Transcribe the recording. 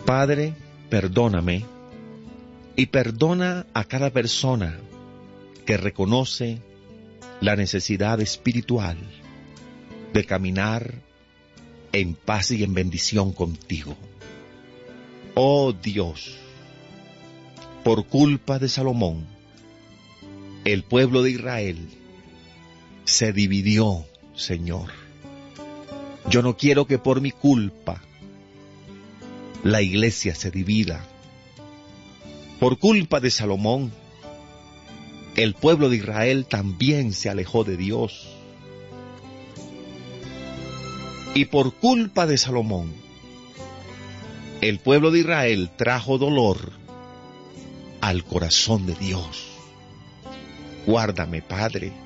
Padre, perdóname y perdona a cada persona que reconoce la necesidad espiritual de caminar en paz y en bendición contigo. Oh Dios, por culpa de Salomón, el pueblo de Israel se dividió, Señor. Yo no quiero que por mi culpa la iglesia se divida. Por culpa de Salomón, el pueblo de Israel también se alejó de Dios. Y por culpa de Salomón, el pueblo de Israel trajo dolor al corazón de Dios. Guárdame, Padre,